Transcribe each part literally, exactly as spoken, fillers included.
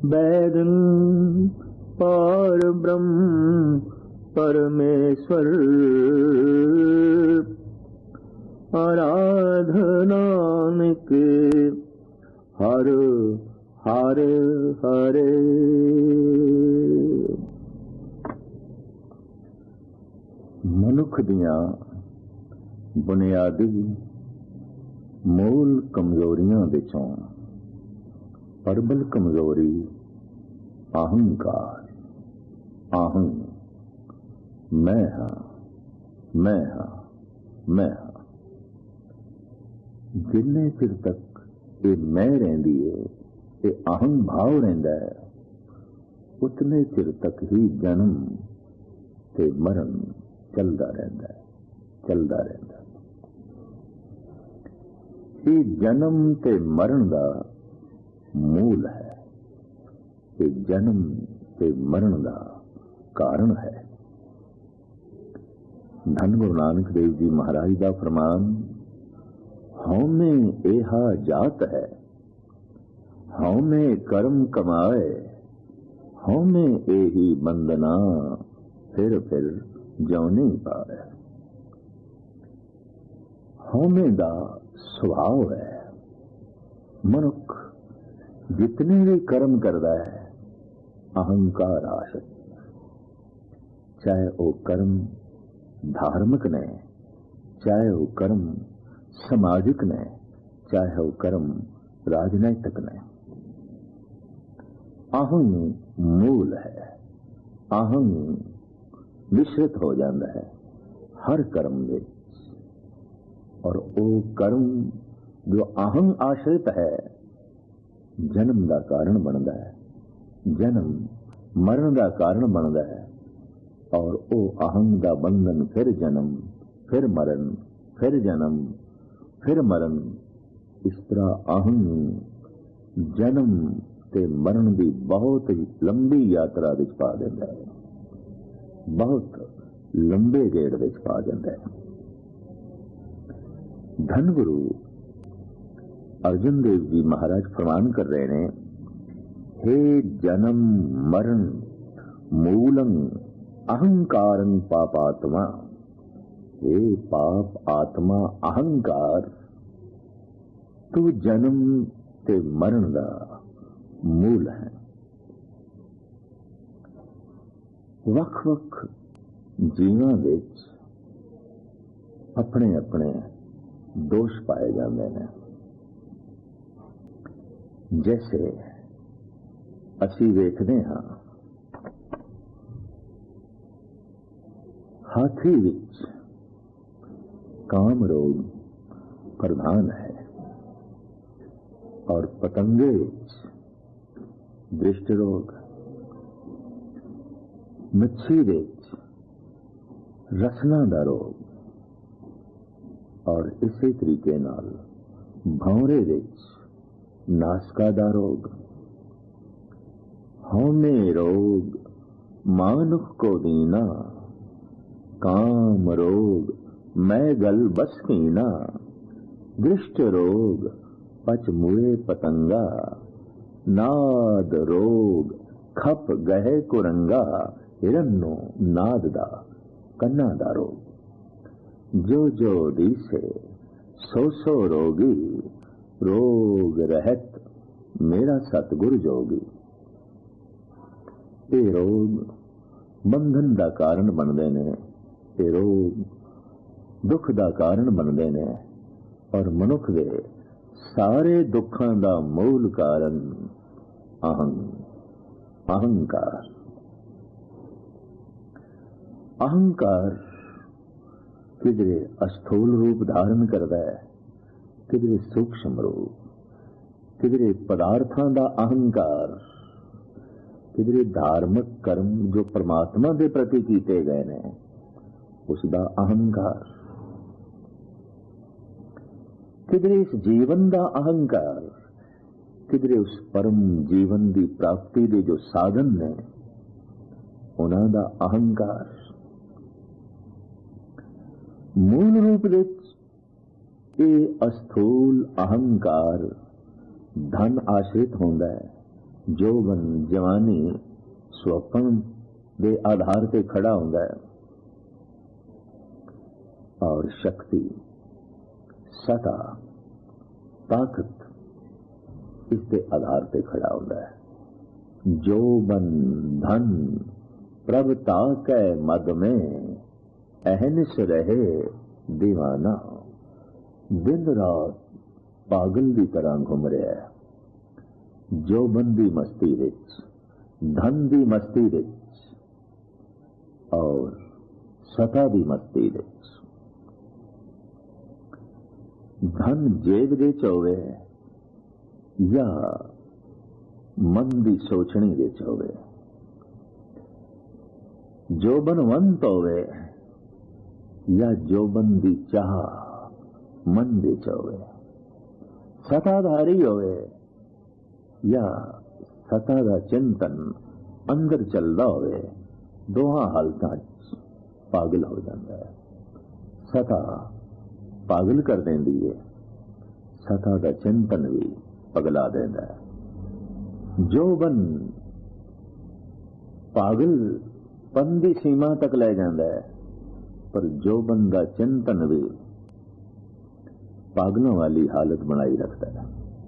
बैदन पार ब्रह्म परमेश्वर आराधनानिक हर हर हरे। मनुख दियां बुनियादी मूल कमजोरियां विचों प्रबल कमजोरी अहंकार, आहं, मैं हाँ, मैं हाँ, मैं हाँ। जिन्ने चिर तक ये मैं रहिंदी है, ये अहं भाव रहिंदा है, उतने चिर तक ही जन्म ते मरण चलदा रहिंदा है, चलदा रहिंदा है। ये जन्म ते मरण दा मूल है, ये जन्म ते मरण दा कारण है। धन गुरु नानक देव जी महाराज दा फरमान, हौमे एहा जात है, हौमे कर्म कमाए, हौमे एही बंदना, फिर फिर जौनी पाए। हौमे दा सुभाव है। मनुख जितने भी कर्म करता है अहंकार आश्रित, चाहे वो कर्म धार्मिक ने, चाहे वो कर्म समाजिक ने, चाहे वो कर्म राजनैतिक ने। अहं मूल है, अहं मिश्रित हो जाता है हर कर्म में, और वो कर्म जो अहं आश्रित है जन्म का कारण बनता है, जन्म मरण का कारण बनता है, और वो अहं का बंधन फिर जन्म, फिर मरण, फिर जन्म, फिर मरण। इस तरह अहं जन्म ते मरण की बहुत लंबी यात्रा विच पा देता है, बहुत लंबे गेड़ विच पा देता है। धन गुरु अर्जुन देव जी महाराज फरमान कर रहे हैं, हे जन्म मरण मूलं अहंकारं पापात्मा। हे पाप आत्मा अहंकार, तू जन्म ते मरण दा मूल है। वख वख जीवां विच अपने अपने दोष पाए जाते हैं। जैसे असी वेखदे हां हाथी विच काम रोग प्रधान है, और पतंगे विच दृष्ट रोग, मच्छी विच रसना दा रोग, और इसी तरीके नाल भौरे विच नासका दा रोग। हौमे रोग मानुख को दीना, काम रोग मैं गल बस कीना। दृष्ट रोग पच मुए पतंगा, नाद रोग खप गहे कुरंगा। हिरन्नो नाद दा कन्ना दा रोग। जो जो दीसे सो सो रोगी, रोग रहत मेरा सतगुर जोगी। ये रोग बंधन का कारण बनते ने, ये रोग दुख का कारण बनते ने, और मनुख दे सारे दुखों का मूल कारण अहं, अहंकार। अहंकार किधरे अस्थूल रूप धारण करता है, किधरे सूक्ष्म रूप, किधरे पदार्थों का अहंकार, किधरे धार्मिक कर्म जो परमात्मा के प्रति किए गए ने उसका अहंकार, किधरे इस जीवन का अहंकार, किधरे उस परम जीवन की प्राप्ति के जो साधन ने उन्हां दा अहंकार। मूल रूप ये अस्थूल अहंकार धन आश्रित होंदा है, ਜੋਬਨ ਜਵਾਨੀ ਸੁਪਨ ਦੇ ਆਧਾਰ ਤੇ ਖੜਾ ਹੁੰਦਾ ਹੈ, ਔਰ ਸ਼ਕਤੀ ਸਤਾ ਤਾਕਤ ਇਸ ਦੇ ਆਧਾਰ ਤੇ ਖੜਾ ਹੁੰਦਾ ਹੈ। ਜੋਬਨ ਧਨ ਪ੍ਰਭ ਤਾਕੈ ਮਦ में ਅਹਨਿਸ ਰਹੇ दीवाना। दिन रात पागल की तरह घूम रहा है, जोबन की मस्ती विच, धन की मस्ती विच और सता की मस्ती विच। धन जेब दे च होवे या मन की सोचनी विच होवे, जोबनवंत होवे या जोबन की चाह मन विच होवे, सताधारी होवे या सता का चिंतन अंदर चलता होवे, दोहां हालतां पागल हो जाता है। सता पागल कर देंदी है, सता का चिंतन भी पगला देता है। जोबन पागलपन की सीमा तक ले जाता है, पर जोबन का चिंतन भी पागलों वाली हालत बनाई रखता है।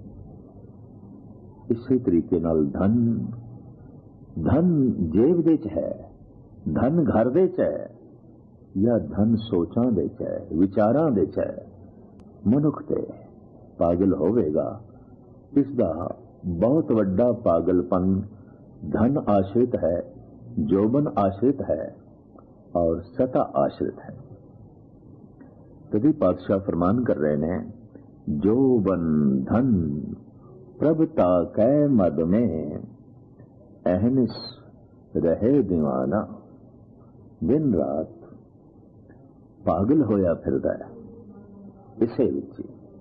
इसी तरीके नाल धन धन जेब दे च है, धन घर दे च है या धन सोचां दे च है, विचारां दे च है, मनुख ते पागल होवेगा। इसका बहुत वड्डा पागलपन धन आश्रित है, जोबन आश्रित है और सता आश्रित है। तभी पातशाह फरमान कर रहे ने, जोबन धन प्रभता कै मद में अहनिस रहे दीवाना। दिन रात पागल होया फिरदा है इसे विच।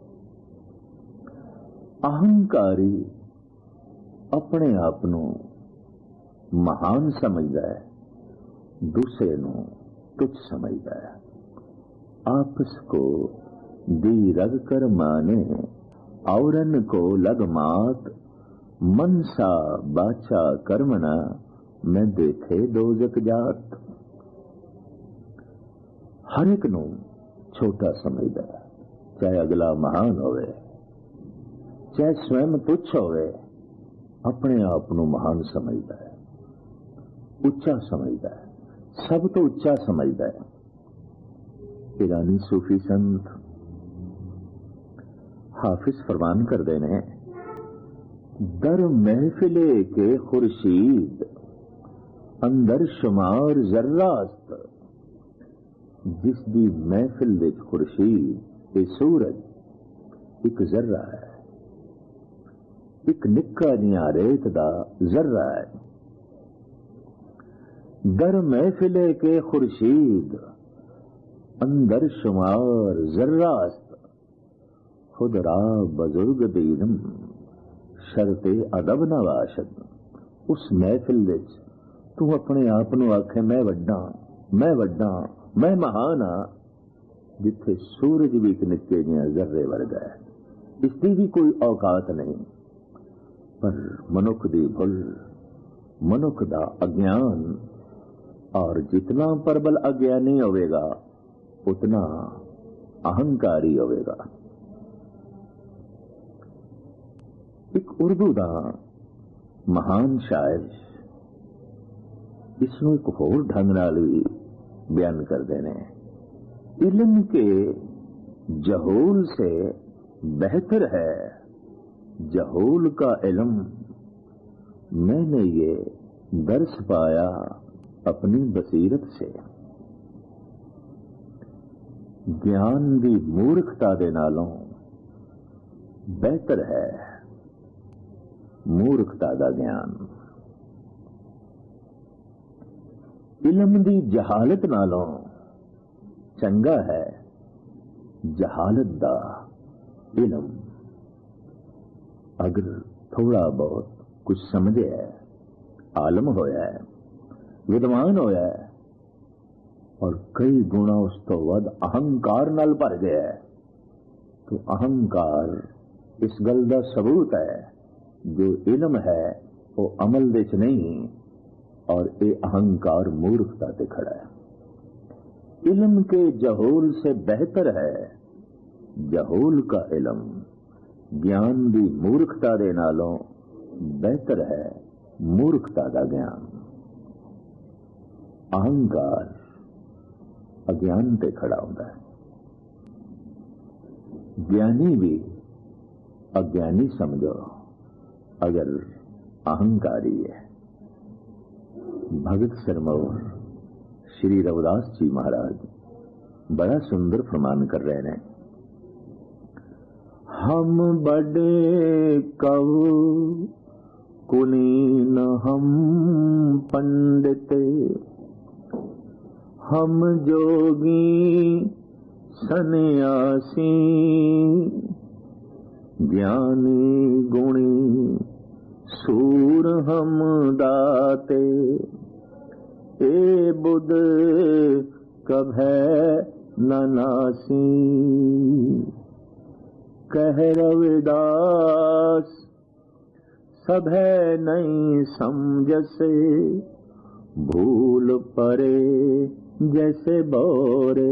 अहंकारी अपने आप नू महान समझदा है, दूसरे नू तुच्छ समझदा है। आपस को दी रग कर माने, औरन को लग मात, मनसा बाचा कर्मना मैं देखे दोजक जात। हर एक नू छोटा समझदा है, चाहे अगला महान होवे, चाहे स्वयं तुच्छ होवे, अपने आप नू महान समझदा है, उच्चा समझदा है, सब तो उच्चा समझदा है। ईरानी सूफी संत हाफिज फरमान कर देने, दर महफिले के खुर्शीद अंदर शुमार जर्रास्त। जिसदी महफिल विच खुर्शीद ए सूरज एक जर्रा है, एक निक्का जिहा रेत दा जर्रा है। दर महफिले के खुर्शीद अंदर शुमार जर्रास्त। खुद रा बुजुर्ग दीनम शरते अदब नवाशद। उस महफिल विच तू अपने आप नू आखे मैं वड्डा, मैं वड्डा, मैं महान हाँ, जिथे सूरज भी एक निक्के जिहा जर्रे वर्गा है। इसकी भी कोई औकात नहीं। पर मनुख दी भुल, मनुख दा अज्ञान, और जितना प्रबल अज्ञानी होवेगा उतना अहंकारी होवेगा। एक उर्दू दा महान शायर इसनू एक होर ढंग नाल भी बयान कर देने, इल्म के जहूल से बेहतर है जहूल का इल्म। मैंने ये दर्स पाया अपनी बसीरत से। ज्ञान दी मूर्खता दे नालों बेहतर है मूर्खता दा ज्ञान। इल्म दी जहालत नालों चंगा है जहालत दा इल्म। अगर थोड़ा बहुत कुछ समझे है, आलम होया है, विद्वान होया है, और कई गुणा उस तो वध अहंकार नाल भर गया है, तो अहंकार इस गल दा सबूत है जो इल्म है वो अमल दे च नहीं, और ये अहंकार मूर्खता ते खड़ा है। इल्म के जहोल से बेहतर है जहोल का इल्म। ज्ञान दी मूर्खता दे नालों बेहतर है मूर्खता का ज्ञान। अहंकार अज्ञान ते खड़ा होता है। ज्ञानी भी अज्ञानी समझो अगर अहंकारी है। भगत सरमौर श्री रविदास जी महाराज बड़ा सुंदर फरमान कर रहे हैं। हम बड़े कवि कुलीन हम पंडित, हम जोगी सन्यासी, ज्ञानी गुणी सूर हम दाते, ए बुध कभै न नासी। कह रविदास सभै नहीं समझसे, भूल परे जैसे बोरे।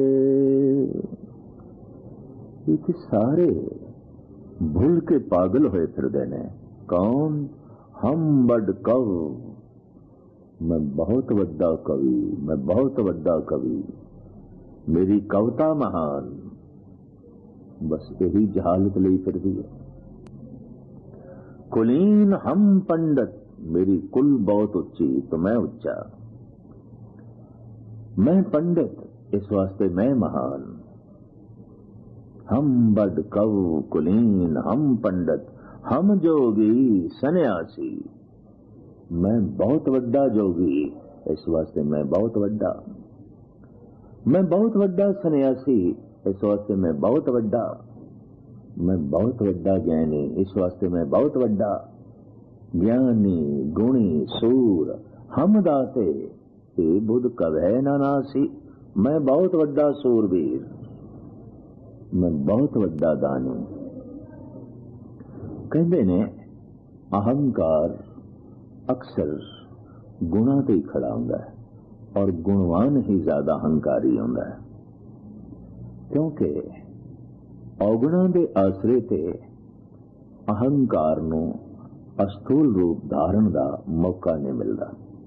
ये सारे भूल के पागल होए फिरदे ने। कौन? हम बड़ कव, मैं बहुत वड्डा कवि, मैं बहुत वड्डा कवि, मेरी कविता महान। बस यही जहालत ली फिरदी है। कुलीन हम पंडित, मेरी कुल बहुत उच्ची तो मैं उच्चा। मैं पंडित इस वास्ते मैं महान। हम बड़ कव कुलीन हम पंडित, हम जोगी सन्यासी, मैं बहुत वड्डा जोगी इस वास्ते मैं बहुत वड्डा। मैं बहुत वड्डा सन्यासी इस वास्ते मैं बहुत वड्डा। मैं बहुत वड्डा ज्ञानी इस वास्ते मैं बहुत वड्डा। ज्ञानी गुणी सूर हम दाते, ए बुध कभै न नासी। मैं बहुत वड्डा सूरवीर, मैं बहुत वड्डा दानी। कहते ने अहंकार अक्सर गुणा ते ही खड़ा होंदा है, और गुणवान ही ज्यादा अहंकारी होंदा है। क्योंकि अवगुणा दे आसरे ते अहंकार नू अस्थूल रूप धारण का मौका नहीं मिलता।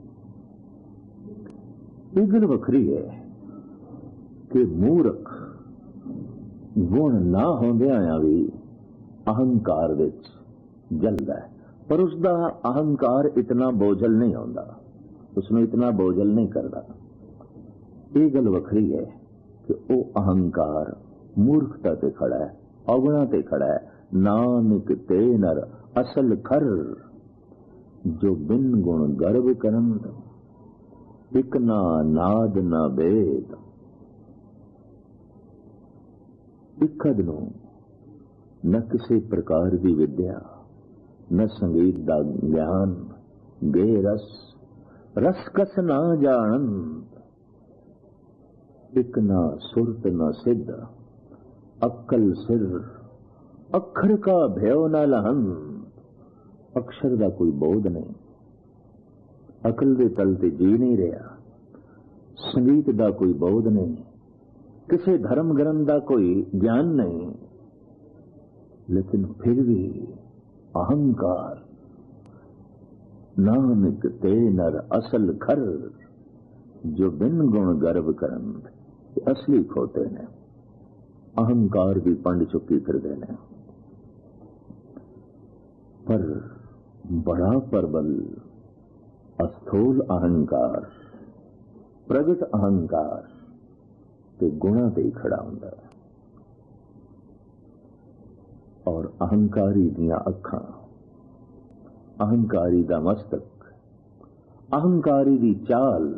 ये गल वखरी है कि मूर्ख गुण ना होंदियां भी अहंकार विच जलदा है, पर उसका अहंकार इतना बोझल नहीं होता, उसमें इतना बोझल नहीं करता। ये गल वखरी है कि वो अहंकार मूर्खता ते खड़ा है, अवगुणा ते खड़ा है। नानक ते नर असल खर, जो बिन गुण गर्व करंद, इक ना नाद ना बेद। इकद नू न किसी प्रकार की विद्या, न संगीत का ज्ञान, गे रस रस कस ना जानंद। इक ना सुरत न सिद्ध, अक्कल सिर अक्षर का भयो न लहंद। अक्षर का कोई बोध नहीं, अकल दे तल ते जी नहीं रहा। संगीत का कोई बोध नहीं, किसी धर्म ग्रंथ का कोई ज्ञान नहीं, लेकिन फिर भी अहंकार। नानक ते नर असल खर, जो बिन गुण गर्व करंद, असली खोते ने। अहंकार भी पंड चुकी फिरदे ने। पर बड़ा प्रबल अस्थूल अहंकार, प्रगट अहंकार ते गुणा ते खड़ा होंदा है। और अहंकारी दियां अखां, अहंकारी दा मस्तक, अहंकारी दी चाल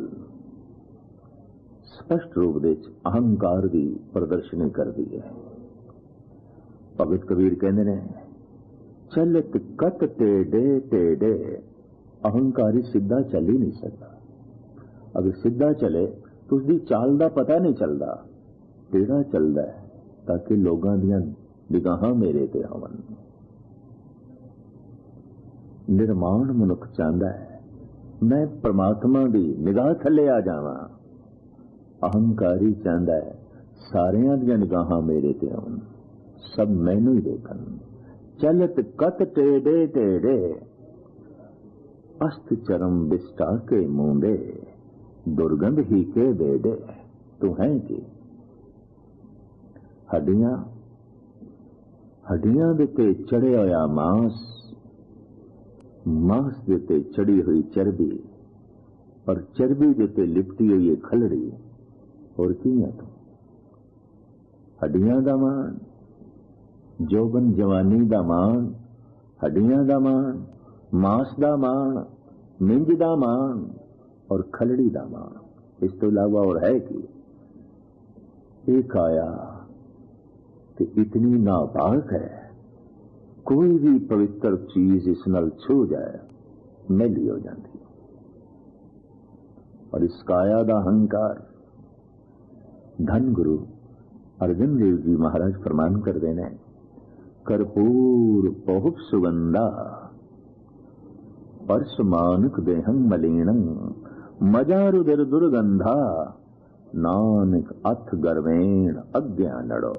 स्पष्ट रूप दे अहंकार दी प्रदर्शनी करती है। भगत कबीर कहते ने, चलत कत टेढ़े टेढ़े, अहंकारी सीधा चल ही नहीं सकता। अगर सीधा चले तो उसकी चाल का पता नहीं चलता, टेढ़ा चलता है ताकि लोगों दियां निगाहां मेरे ते होवन। ਨਿਰਮਾਣ ਮਨੁੱਖ ਚਾਹੁੰਦਾ ਹੈ, ਮੈਂ ਪ੍ਰਮਾਤਮਾ ਦੀ ਨਿਗਾਹ ਥੱਲੇ ਆ ਜਾਵਾਂ। ਅਹੰਕਾਰੀ ਚਾਹੁੰਦਾ ਹੈ ਸਾਰਿਆਂ ਦੀਆਂ ਨਿਗਾਹਾਂ ਮੇਰੇ ਤੇ ਆਉਣ, ਸਭ ਮੈਨੂੰ ਹੀ ਦੇਖਣ। ਚਲਤ ਕਤ ਟੇੜੇ ਟੇੜੇ, ਅਸਤ ਚਰਮ ਬਿਸਟਾ ਕੇ ਮੂੰਦੇ, ਦੁਰਗੰਧ ਹੀ ਕੇ ਬੇੜੇ। ਤੂੰ ਹੈ ਕਿ ਹੱਡੀਆਂ ਹੱਡੀਆਂ ਦੇ ਤੇ ਚੜਿਆ ਹੋਇਆ ਮਾਂਸ, ਮਾਂਸ ਦੇ ਤੇ ਚੜੀ ਹੋਈ ਚਰਬੀ, ਔਰ ਚਰਬੀ ਦੇ ਤੇ ਲਿਪਟੀ ਹੋਈ ਖਲੜੀ। ਹੋਰ ਕੀ ਹੈ ਤੂੰ? ਹੱਡੀਆਂ ਦਾ ਮਾਣ, ਜੋਬਨ ਜਵਾਨੀ ਦਾ ਮਾਣ, ਹੱਡੀਆਂ ਦਾ ਮਾਣ, ਮਾਂਸ ਦਾ ਮਾਣ, ਮਿੰਜ ਦਾ ਮਾਣ ਔਰ ਖਲੜੀ ਦਾ ਮਾਣ। ਇਸ ਤੋਂ ਇਲਾਵਾ ਹੋਰ ਹੈ ਕਿ ਇਹ ਕਾਇਆ ਤੇ ਇਤਨੀ ਨਾਪਾਕ ਹੈ, ਕੋਈ ਵੀ ਪਵਿੱਤਰ ਚੀਜ਼ ਇਸ ਨਾਲ ਛੂ ਜਾਏ ਮੈਲੀ ਹੋ ਜਾਂਦੀ। ਔਰ ਇਸ ਕਾਇਆ ਦਾ ਹੰਕਾਰ ਧੰਨ ਗੁਰੂ ਅਰਜਨ ਦੇਵ ਜੀ ਮਹਾਰਾਜ ਫਰਮਾਨ ਕਰਦੇ ਨੇ, ਕਰਪੂਰ ਬਹੁਤ ਸੁਗੰਧਾ, ਪਰਸ ਮਾਨਕ ਦੇਹੰ ਮਲੀਣੰ, ਮਜਾਰੁਦਰ ਦੁਰਗੰਧਾ, ਨਾਨਕ ਅਥ ਗਰਵੇਣ ਅਗਿਆਨੜੋ।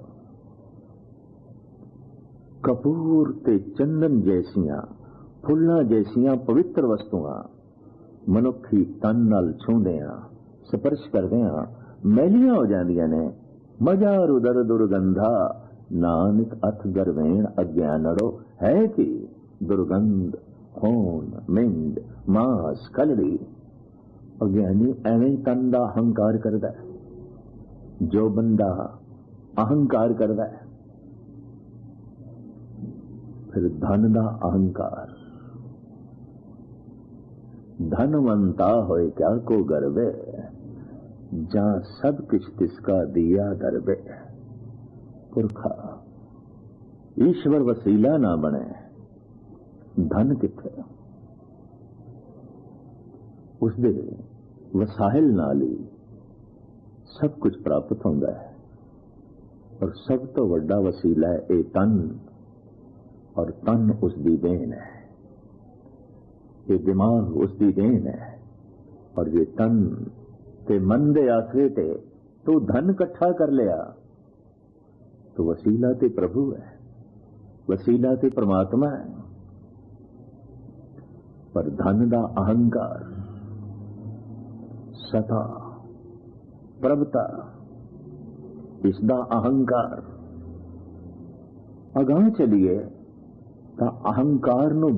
ਕਪੂਰ ਤੇ ਚੰਦਨ ਜੈਸੀਆਂ, ਫੁੱਲਾਂ ਜੈਸੀਆਂ ਪਵਿੱਤਰ ਵਸਤੂਆਂ ਮਨੁੱਖੀ ਤਨ ਨਾਲ ਛੂੰਹਦੇ ਆ, ਸਪਰਸ਼ ਕਰਦੇ ਆ, ਮੈਲੀਆਂ ਹੋ ਜਾਂਦੀਆਂ ਨੇ। ਮਜਾਰੁਦਰ ਦੁਰਗੰਧਾ, ਨਾਨਕ ਅਥ ਗਰਵੇਣ ਅਗਿਆਨੜੋ। ਹੈ ਕਿ ਦੁਰਗੰਧ, ਖੂਨ, ਮਿੰਦ, ਮਾਸ, ਕਲੜੀ। ਅਗਿਆਨੀ ਐਵੇਂ ਤਨ ਦਾ ਅਹੰਕਾਰ ਕਰਦਾ, ਜੋ ਬੰਦਾ ਅਹੰਕਾਰ ਕਰਦਾ ਹੈ। ਫਿਰ ਧਨ ਦਾ ਅਹੰਕਾਰ, ਧਨਵੰਤਾ ਹੋਏ ਕਿਆ ਕੋ ਗਰਵੇ, ਜਾਂ ਸਭ ਕੁਛ ਤਿਸਕਾ ਦਿਆ ਦਰਬੇ। ਪੁਰਖਾ ਈਸ਼ਵਰ ਵਸੀਲਾ ਨਾ ਬਣੇ, ਧਨ ਕਿੱਥੇ? ਉਸਦੇ ਵਸਾਇਲ ਨਾਲ ਹੀ ਸਭ ਕੁਝ ਪ੍ਰਾਪਤ ਹੁੰਦਾ ਹੈ। ਔਰ ਸਭ ਤੋਂ ਵੱਡਾ ਵਸੀਲਾ ਹੈ ਇਹ ਤਨ, ਔਰ ਤਨ ਉਸਦੀ ਦੇਣ ਹੈ। ਇਹ ਦਿਮਾਗ ਉਸਦੀ ਦੇਣ ਹੈ। ਔਰ ਇਹ ਤਨ ਤੇ ਮਨ ਦੇ ਆਸਰੇ ਤੇ ਤੂੰ ਧਨ ਇਕੱਠਾ ਕਰ ਲਿਆ, तो वसीला ते प्रभु है, वसीला ते परमात्मा है। पर धन दा अहंकार, सता, प्रभुता, इसदा अहंकार अगां चलिए तां अहंकार नूं